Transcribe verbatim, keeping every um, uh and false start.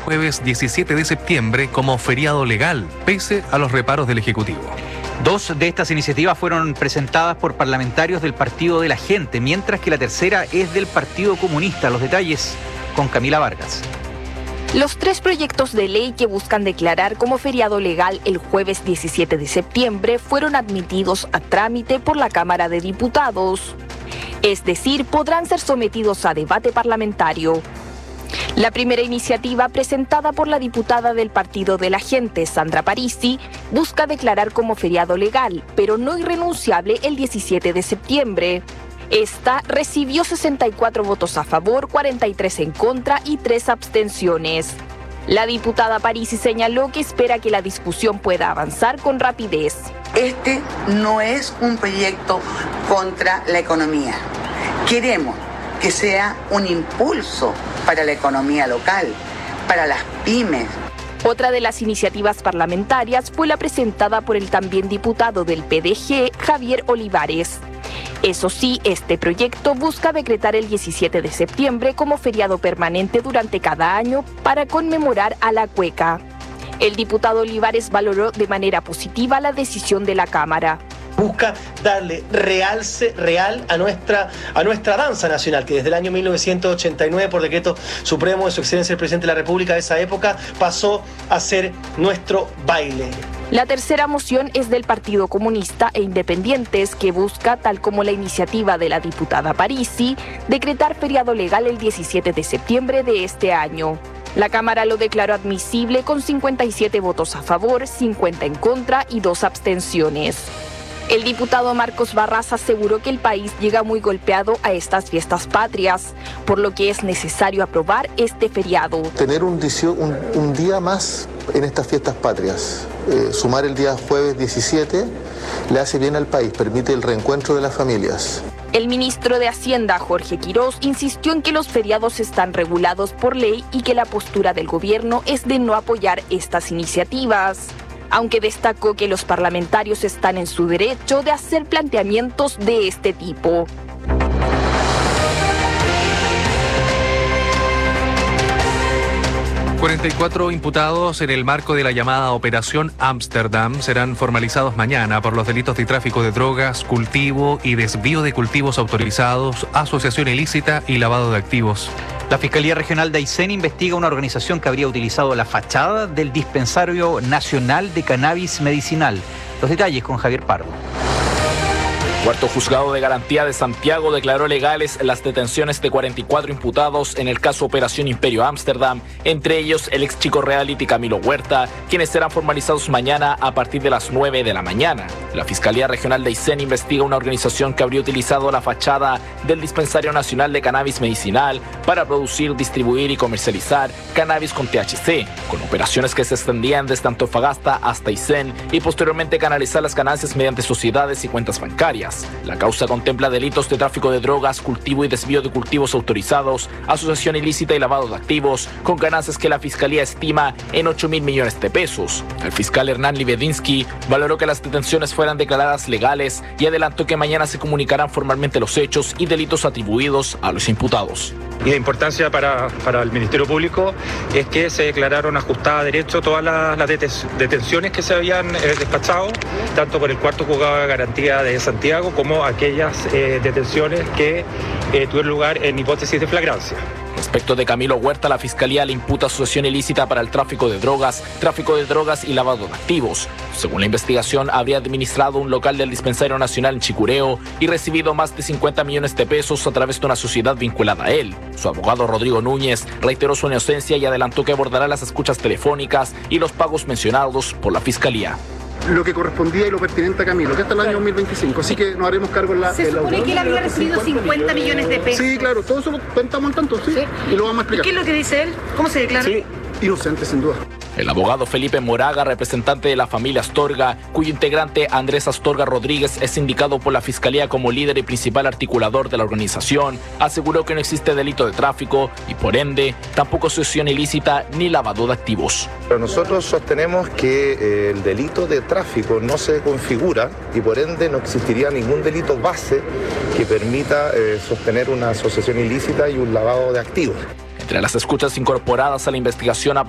jueves diecisiete de septiembre como feriado legal, pese a los reparos del Ejecutivo. Dos de estas iniciativas fueron presentadas por parlamentarios del Partido de la Gente, mientras que la tercera es del Partido Comunista. Los detalles con Camila Vargas. Los tres proyectos de ley que buscan declarar como feriado legal el jueves diecisiete de septiembre fueron admitidos a trámite por la Cámara de Diputados. Es decir, podrán ser sometidos a debate parlamentario. La primera iniciativa, presentada por la diputada del Partido de la Gente, Sandra Parisi, busca declarar como feriado legal, pero no irrenunciable, el diecisiete de septiembre. Esta recibió sesenta y cuatro votos a favor, cuarenta y tres en contra y tres abstenciones. La diputada Parisi señaló que espera que la discusión pueda avanzar con rapidez. Este no es un proyecto contra la economía. Queremos que sea un impulso para la economía local, para las pymes. Otra de las iniciativas parlamentarias fue la presentada por el también diputado del P D G, Javier Olivares. Eso sí, este proyecto busca decretar el diecisiete de septiembre como feriado permanente durante cada año para conmemorar a la cueca. El diputado Olivares valoró de manera positiva la decisión de la Cámara. Busca darle realce real a nuestra, a nuestra danza nacional, que desde el año mil novecientos ochenta y nueve, por decreto supremo de su excelencia el presidente de la República de esa época, pasó a ser nuestro baile. La tercera moción es del Partido Comunista e Independientes, que busca, tal como la iniciativa de la diputada Parisi, decretar feriado legal el diecisiete de septiembre de este año. La Cámara lo declaró admisible con cincuenta y siete votos a favor, cincuenta en contra y dos abstenciones. El diputado Marcos Barras aseguró que el país llega muy golpeado a estas fiestas patrias, por lo que es necesario aprobar este feriado. Tener un, un, un día más en estas fiestas patrias, eh, sumar el día jueves diecisiete, le hace bien al país, permite el reencuentro de las familias. El ministro de Hacienda, Jorge Quirós, insistió en que los feriados están regulados por ley y que la postura del gobierno es de no apoyar estas iniciativas, aunque destacó que los parlamentarios están en su derecho de hacer planteamientos de este tipo. cuarenta y cuatro imputados en el marco de la llamada Operación Ámsterdam serán formalizados mañana por los delitos de tráfico de drogas, cultivo y desvío de cultivos autorizados, asociación ilícita y lavado de activos. La Fiscalía Regional de Aysén investiga una organización que habría utilizado la fachada del Dispensario Nacional de Cannabis Medicinal. Los detalles con Javier Pardo. Cuarto Juzgado de Garantía de Santiago declaró legales las detenciones de cuarenta y cuatro imputados en el caso Operación Imperio Ámsterdam, entre ellos el ex chico reality Camilo Huerta, quienes serán formalizados mañana a partir de las nueve de la mañana. La Fiscalía Regional de Aysén investiga una organización que habría utilizado la fachada del Dispensario Nacional de Cannabis Medicinal para producir, distribuir y comercializar cannabis con T H C, con operaciones que se extendían desde Antofagasta hasta Aysén y posteriormente canalizar las ganancias mediante sociedades y cuentas bancarias. La causa contempla delitos de tráfico de drogas, cultivo y desvío de cultivos autorizados, asociación ilícita y lavado de activos, con ganancias que la Fiscalía estima en ocho mil millones de pesos. El fiscal Hernán Libedinsky valoró que las detenciones fueran declaradas legales y adelantó que mañana se comunicarán formalmente los hechos y delitos atribuidos a los imputados. Y la importancia para, para el Ministerio Público es que se declararon ajustadas a derecho todas las, las detenciones que se habían eh, despachado, tanto por el Cuarto Juzgado de Garantía de Santiago como aquellas eh, detenciones que eh, tuvieron lugar en hipótesis de flagrancia. Respecto de Camilo Huerta, la Fiscalía le imputa asociación ilícita para el tráfico de drogas, tráfico de drogas y lavado de activos. Según la investigación, habría administrado un local del Dispensario Nacional en Chicureo y recibido más de cincuenta millones de pesos a través de una sociedad vinculada a él. Su abogado Rodrigo Núñez reiteró su inocencia y adelantó que abordará las escuchas telefónicas y los pagos mencionados por la Fiscalía. Lo que correspondía y lo pertinente a Camilo, que hasta el año dos mil veinticinco, así que nos haremos cargo en la... Se supone en la que él había recibido cincuenta millones de pesos. Sí, claro, todo eso lo estamos al tanto, sí, sí, y lo vamos a explicar. ¿Y qué es lo que dice él? ¿Cómo se declara? Sí, inocente, sin duda. El abogado Felipe Moraga, representante de la familia Astorga, cuyo integrante Andrés Astorga Rodríguez es indicado por la Fiscalía como líder y principal articulador de la organización, aseguró que no existe delito de tráfico y, por ende, tampoco asociación ilícita ni lavado de activos. Pero nosotros sostenemos que eh, el delito de tráfico no se configura y, por ende, no existiría ningún delito base que permita eh, sostener una asociación ilícita y un lavado de activos. Entre las escuchas incorporadas a la investigación